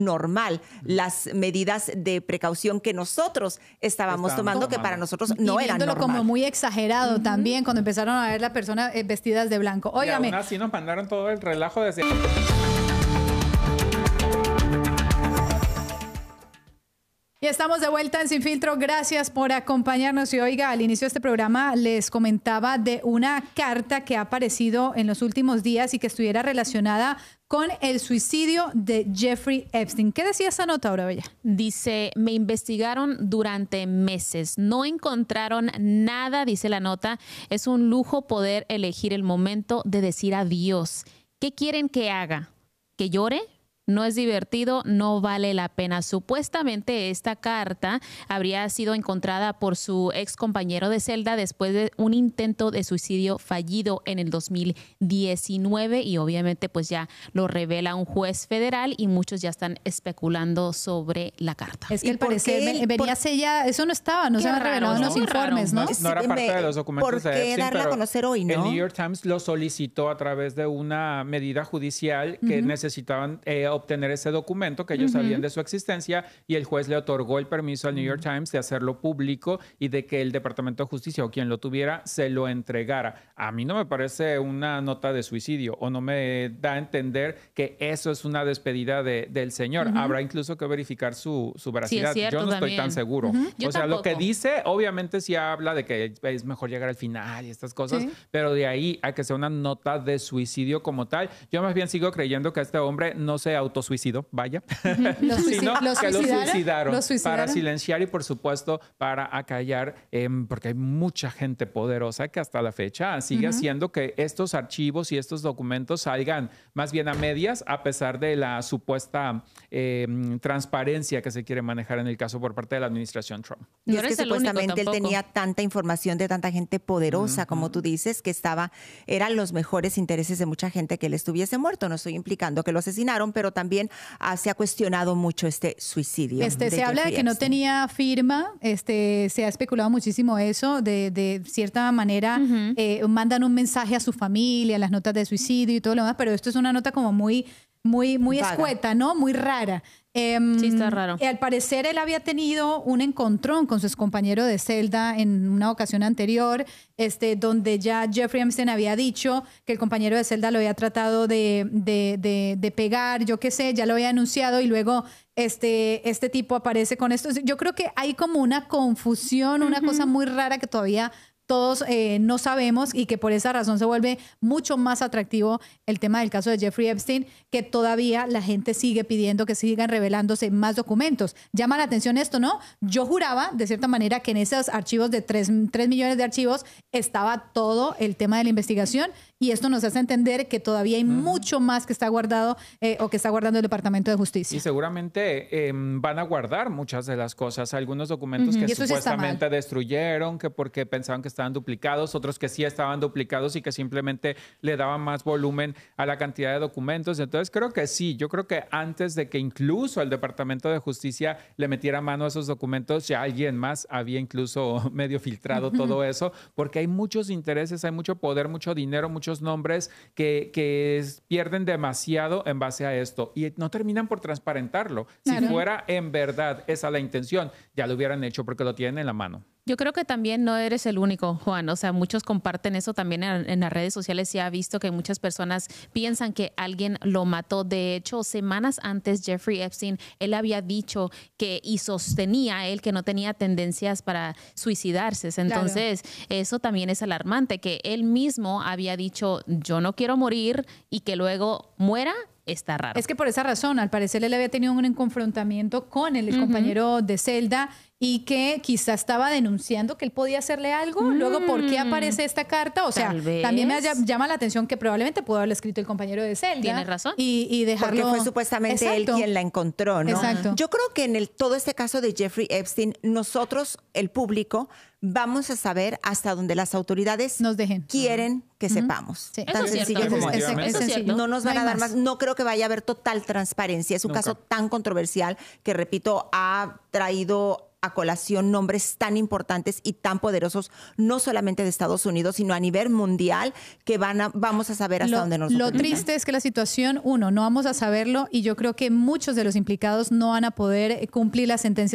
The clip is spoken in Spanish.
normal las medidas de precaución que nosotros estábamos tomando, que para nosotros no eran normal. Como muy exagerado también cuando empezaron a ver las personas vestidas de blanco. Óigame. Y aún así nos mandaron todo el relajo desde... Y estamos de vuelta en Sin Filtro. Gracias por acompañarnos. Y oiga, al inicio de este programa les comentaba de una carta que ha aparecido en los últimos días y que estuviera relacionada con el suicidio de Jeffrey Epstein. ¿Qué decía esa nota, Aura Bella? Dice, me investigaron durante meses. No encontraron nada, dice la nota. Es un lujo poder elegir el momento de decir adiós. ¿Qué quieren que haga? ¿Que llore? No es divertido, no vale la pena. Supuestamente esta carta habría sido encontrada por su ex compañero de celda después de un intento de suicidio fallido en el 2019 y obviamente pues ya lo revela un juez federal y muchos ya están especulando sobre la carta. Es que al parecer venía sellada, eso no estaba, no se había revelado en los informes, ¿no? No era parte de los documentos de Epstein, darla a conocer hoy, ¿no? El New York Times lo solicitó a través de una medida judicial que necesitaban obtener ese documento, que ellos sabían de su existencia, y el juez le otorgó el permiso al New York Times de hacerlo público y de que el Departamento de Justicia o quien lo tuviera se lo entregara. A mí no me parece una nota de suicidio o no me da a entender que eso es una despedida del señor. Habrá incluso que verificar su veracidad. Sí, es cierto, yo no también. estoy tan seguro. Yo sea, tampoco. Lo que dice, obviamente sí habla de que es mejor llegar al final y estas cosas, pero de ahí a que sea una nota de suicidio como tal, yo más bien sigo creyendo que este hombre no se autosuicidó, vaya, sino que lo suicidaron para silenciar y por supuesto para acallar, porque hay mucha gente poderosa que hasta la fecha sigue haciendo que estos archivos y estos documentos salgan más bien a medias, a pesar de la supuesta transparencia que se quiere manejar en el caso por parte de la administración Trump. Y es que supuestamente él tenía tanta información de tanta gente poderosa, como tú dices, que eran los mejores intereses de mucha gente que él estuviese muerto. No estoy implicando que lo asesinaron, pero también se ha cuestionado mucho este suicidio. Se habla de que no tenía firma, se ha especulado muchísimo eso, de cierta manera mandan un mensaje a su familia, las notas de suicidio y todo lo demás, pero esto es una nota como muy escueta, ¿no? Muy rara. Sí, está raro. Al parecer él había tenido un encontrón con su excompañero de celda en una ocasión anterior, donde ya Jeffrey Epstein había dicho que el compañero de celda lo había tratado de pegar, yo qué sé, ya lo había anunciado y luego este tipo aparece con esto. Yo creo que hay como una confusión, una cosa muy rara que todavía todos no sabemos y que por esa razón se vuelve mucho más atractivo el tema del caso de Jeffrey Epstein, que todavía la gente sigue pidiendo que sigan revelándose más documentos. Llama la atención esto, ¿no? Yo juraba, de cierta manera, que en esos archivos de 3 millones de archivos estaba todo el tema de la investigación y esto nos hace entender que todavía hay mucho más que está guardado o que está guardando el Departamento de Justicia. Y seguramente van a guardar muchas de las cosas, algunos documentos que supuestamente destruyeron, que porque pensaban que estaban duplicados, otros que sí estaban duplicados y que simplemente le daban más volumen a la cantidad de documentos. Entonces creo que sí, yo creo que antes de que incluso el Departamento de Justicia le metiera mano a esos documentos, ya alguien más había incluso medio filtrado todo eso, porque hay muchos intereses, hay mucho poder, mucho dinero, muchos nombres que pierden demasiado en base a esto y no terminan por transparentarlo. Claro. Si fuera en verdad esa la intención, ya lo hubieran hecho porque lo tienen en la mano. Yo creo que también no eres el único, Juan. O sea, muchos comparten eso también en las redes sociales. Se ha visto que muchas personas piensan que alguien lo mató. De hecho, semanas antes, Jeffrey Epstein, él había dicho que y sostenía él que no tenía tendencias para suicidarse. Entonces, eso también es alarmante, que él mismo había dicho, yo no quiero morir y que luego muera. Está raro. Es que por esa razón, al parecer él había tenido un confrontamiento con el compañero de celda y que quizá estaba denunciando que él podía hacerle algo. Luego, ¿por qué aparece esta carta? O sea, también me llama la atención que probablemente pudo haberle escrito el compañero de celda. Tienes razón. Y dejarlo... Porque fue supuestamente él quien la encontró, ¿no? Exacto. Yo creo que en todo este caso de Jeffrey Epstein, nosotros, el público, vamos a saber hasta donde las autoridades nos dejen. Quieren que sepamos. Sí. Tan sencillo como es sencillo. No nos van a dar más. No creo que vaya a haber total transparencia. Es un caso tan controversial que, repito, ha traído a colación nombres tan importantes y tan poderosos, no solamente de Estados Unidos, sino a nivel mundial, que vamos a saber hasta dónde nos Lo triste es que la situación, no vamos a saberlo, y yo creo que muchos de los implicados no van a poder cumplir la sentencia